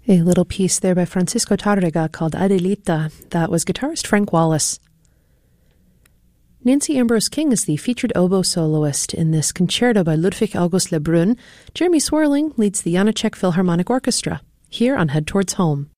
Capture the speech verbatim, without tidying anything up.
A little piece there by Francisco Tárrega called Adelita. That was guitarist Frank Wallace. Nancy Ambrose King is the featured oboe soloist in this concerto by Ludwig August Lebrun. Jeremy Swerling leads the Janacek Philharmonic Orchestra, here on Head Towards Home.